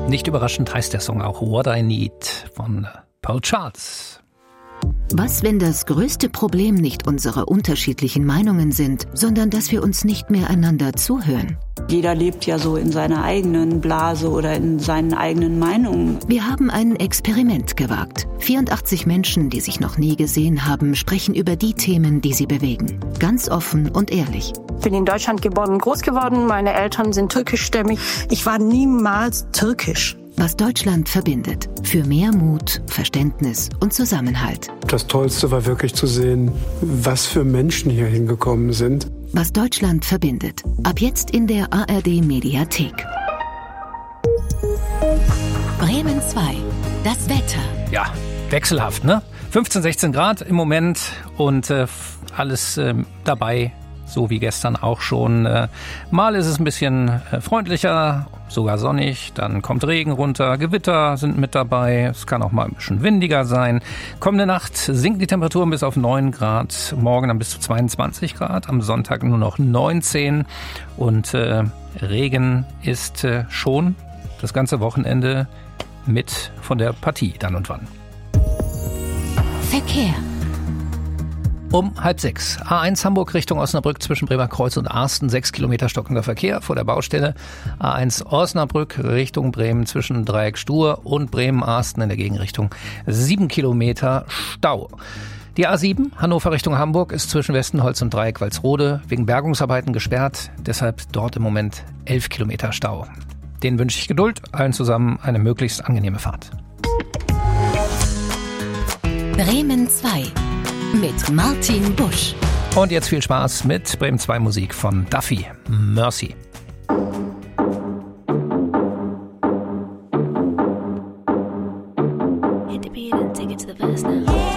Nicht überraschend heißt der Song auch What I Need von Paul Charles. Was, wenn das größte Problem nicht unsere unterschiedlichen Meinungen sind, sondern dass wir uns nicht mehr einander zuhören? Jeder lebt ja so in seiner eigenen Blase oder in seinen eigenen Meinungen. Wir haben ein Experiment gewagt. 84 Menschen, die sich noch nie gesehen haben, sprechen über die Themen, die sie bewegen. Ganz offen und ehrlich. Ich bin in Deutschland geboren und groß geworden. Meine Eltern sind türkischstämmig. Ich war niemals türkisch. Was Deutschland verbindet. Für mehr Mut, Verständnis und Zusammenhalt. Das Tollste war wirklich zu sehen, was für Menschen hier hingekommen sind. Was Deutschland verbindet. Ab jetzt in der ARD-Mediathek. Bremen 2. Das Wetter. Ja, wechselhaft, ne? 15, 16 Grad im Moment und alles dabei. So wie gestern auch schon. Mal ist es ein bisschen freundlicher, sogar sonnig. Dann kommt Regen runter, Gewitter sind mit dabei. Es kann auch mal ein bisschen windiger sein. Kommende Nacht sinkt die Temperatur bis auf 9 Grad. Morgen dann bis zu 22 Grad. Am Sonntag nur noch 19. Und Regen ist schon das ganze Wochenende mit von der Partie dann und wann. Verkehr. Um 5:30. A1 Hamburg Richtung Osnabrück zwischen Bremerkreuz und Arsten. 6 Kilometer stockender Verkehr vor der Baustelle. A1 Osnabrück Richtung Bremen zwischen Dreieck Stur und Bremen-Arsten in der Gegenrichtung. 7 Kilometer Stau. Die A7 Hannover Richtung Hamburg ist zwischen Westenholz und Dreieck Walsrode wegen Bergungsarbeiten gesperrt. Deshalb dort im Moment 11 Kilometer Stau. Denen wünsche ich Geduld. Allen zusammen eine möglichst angenehme Fahrt. Bremen 2. Mit Martin Busch. Und jetzt viel Spaß mit Bremen 2 Musik von Duffy, Mercy. Hit the beat and take it to the verse now.